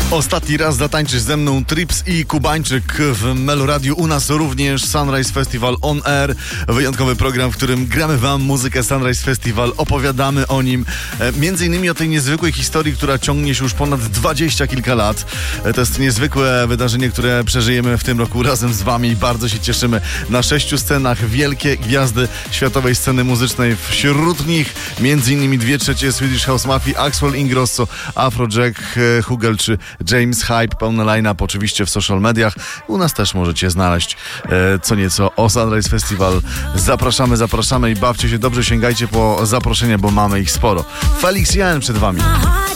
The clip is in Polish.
Ostatni raz zatańczysz ze mną Trips i Kubańczyk w Meloradiu. U nas również Sunrise Festival On Air. Wyjątkowy program, w którym gramy wam muzykę Sunrise Festival, opowiadamy o nim. Między innymi o tej niezwykłej historii, która ciągnie się już ponad 20 kilka lat. To jest niezwykłe wydarzenie, które przeżyjemy w tym roku razem z wami. Bardzo się cieszymy. Na 6 scenach wielkie gwiazdy światowej sceny muzycznej. Wśród nich między innymi 2/3 Swedish House Mafia, Axwell Ingrosso, Afrojack, Hugel czy James Hype. Pełny line-up oczywiście w social mediach. U nas też możecie znaleźć co nieco o Sunrise Festival. Zapraszamy i bawcie się dobrze, sięgajcie po zaproszenia, bo mamy ich sporo. Felix Jan przed wami.